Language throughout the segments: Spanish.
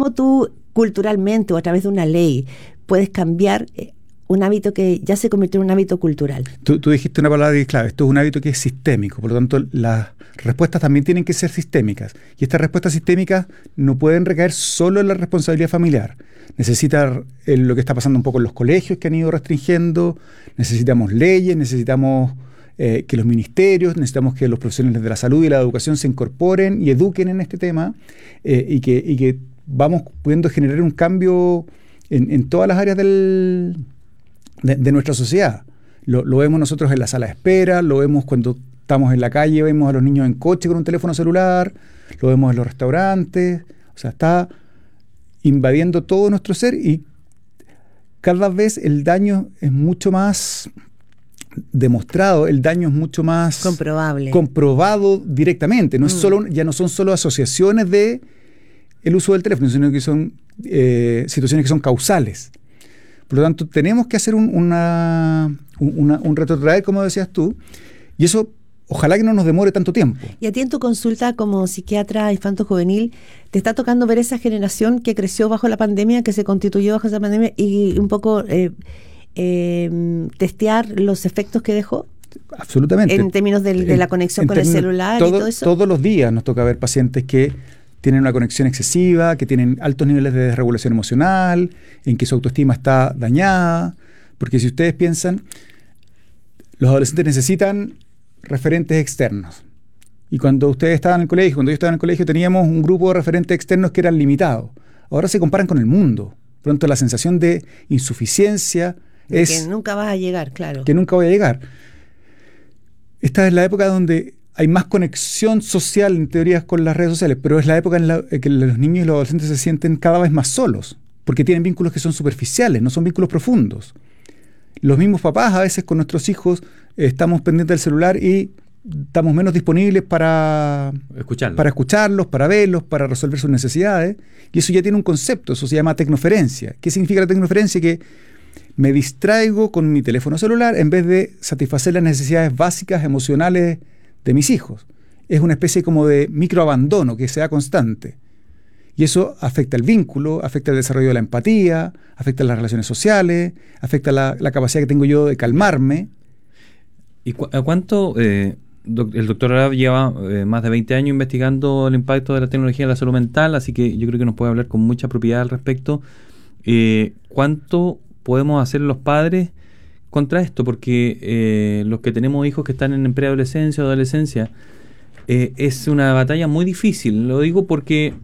¿cómo tú culturalmente o a través de una ley puedes cambiar un hábito que ya se convirtió en un hábito cultural? Tú dijiste una palabra que es clave. Esto es un hábito que es sistémico. Por lo tanto, las respuestas también tienen que ser sistémicas. Y estas respuestas sistémicas no pueden recaer solo en la responsabilidad familiar. Necesita lo que está pasando un poco en los colegios que han ido restringiendo. Necesitamos leyes, necesitamos que los ministerios, necesitamos que los profesionales de la salud y la educación se incorporen y eduquen en este tema y que vamos pudiendo generar un cambio en todas las áreas de nuestra sociedad. Lo vemos nosotros en la sala de espera, lo vemos cuando estamos en la calle, vemos a los niños en coche con un teléfono celular, lo vemos en los restaurantes, o sea, está invadiendo todo nuestro ser y cada vez el daño es mucho más demostrado, el daño es mucho más comprobado directamente. No es solo, ya no son solo asociaciones de el uso del teléfono, sino que son situaciones que son causales. Por lo tanto, tenemos que hacer un retrotraer, como decías tú, y eso ojalá que no nos demore tanto tiempo. Y a ti en tu consulta como psiquiatra infanto-juvenil, ¿te está tocando ver esa generación que creció bajo la pandemia, que se constituyó bajo esa pandemia y un poco testear los efectos que dejó? Absolutamente. En términos de la conexión con el celular y todo eso. Todos los días nos toca ver pacientes que tienen una conexión excesiva, que tienen altos niveles de desregulación emocional, en que su autoestima está dañada. Porque si ustedes piensan, los adolescentes necesitan referentes externos. Y cuando ustedes estaban en el colegio, cuando yo estaba en el colegio, teníamos un grupo de referentes externos que eran limitados. Ahora se comparan con el mundo. Por lo tanto, la sensación de insuficiencia es... Que nunca vas a llegar, claro. Que nunca voy a llegar. Esta es la época donde hay más conexión social, en teoría, con las redes sociales, pero es la época en la que los niños y los adolescentes se sienten cada vez más solos, porque tienen vínculos que son superficiales, no son vínculos profundos. Los mismos papás, a veces con nuestros hijos, estamos pendientes del celular y estamos menos disponibles para escucharlos, para verlos, para resolver sus necesidades, y eso ya tiene un concepto, eso se llama tecnoferencia. ¿Qué significa la tecnoferencia? Que me distraigo con mi teléfono celular en vez de satisfacer las necesidades básicas emocionales de mis hijos. Es una especie como de microabandono que sea constante. Y eso afecta el vínculo, afecta el desarrollo de la empatía, afecta las relaciones sociales, afecta la capacidad que tengo yo de calmarme. ¿Y a cuánto el doctor Arab lleva más de 20 años investigando el impacto de la tecnología en la salud mental? Así que yo creo que nos puede hablar con mucha propiedad al respecto. ¿Cuánto podemos hacer los padres contra esto? Porque los que tenemos hijos que están en preadolescencia o adolescencia, es una batalla muy difícil. Lo digo porque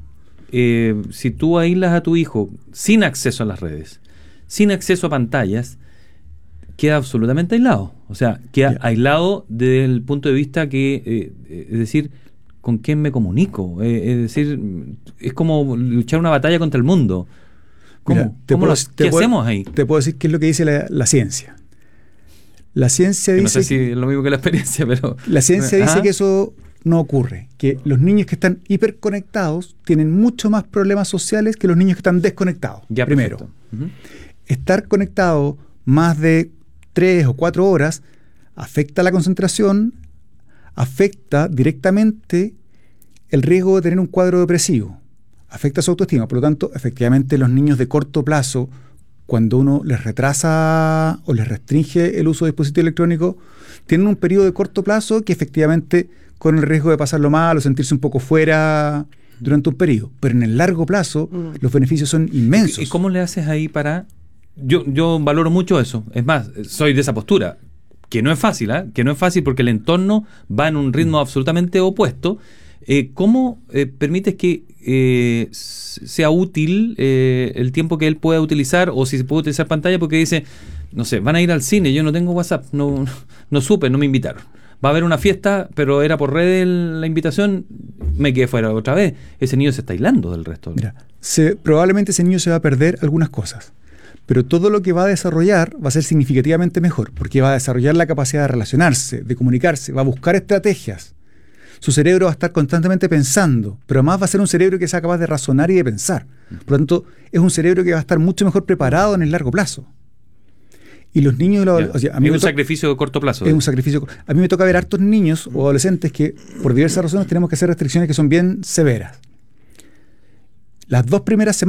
si tú aíslas a tu hijo sin acceso a las redes, sin acceso a pantallas, queda absolutamente aislado. O sea, queda aislado desde el punto de vista que, es decir, ¿con quién me comunico? Es decir, es como luchar una batalla contra el mundo. ¿Cómo? Mira, ¿Qué hacemos ahí? Te puedo decir qué es lo que dice la ciencia. La ciencia dice... No sé si es lo mismo que la experiencia, pero... La ciencia dice que eso no ocurre, que los niños que están hiperconectados tienen mucho más problemas sociales que los niños que están desconectados. Ya, primero, estar conectado más de 3 o 4 horas afecta la concentración, afecta directamente el riesgo de tener un cuadro depresivo, afecta su autoestima. Por lo tanto, efectivamente, los niños de corto plazo, cuando uno les retrasa o les restringe el uso de dispositivos electrónicos, tienen un periodo de corto plazo que efectivamente con el riesgo de pasarlo mal o sentirse un poco fuera durante un periodo. Pero en el largo plazo los beneficios son inmensos. ¿Y cómo le haces ahí para...? Yo valoro mucho eso. Es más, soy de esa postura. Que no es fácil, que no es fácil porque el entorno va en un ritmo absolutamente opuesto. ¿Cómo permites que sea útil el tiempo que él pueda utilizar, o si se puede utilizar pantalla? Porque dice, no sé, van a ir al cine, yo no tengo WhatsApp, no supe, no me invitaron. Va a haber una fiesta, pero era por redes la invitación, me quedé fuera otra vez. Ese niño se está aislando del resto. Mira, probablemente ese niño se va a perder algunas cosas, pero todo lo que va a desarrollar va a ser significativamente mejor, porque va a desarrollar la capacidad de relacionarse, de comunicarse, va a buscar estrategias. Su cerebro va a estar constantemente pensando, pero además va a ser un cerebro que sea capaz de razonar y de pensar. Por lo tanto, es un cerebro que va a estar mucho mejor preparado en el largo plazo. Y los niños... O sea, a mí es un sacrificio de corto plazo. Es un sacrificio. A mí me toca ver hartos niños o adolescentes que, por diversas razones, tenemos que hacer restricciones que son bien severas. Las 2 primeras semanas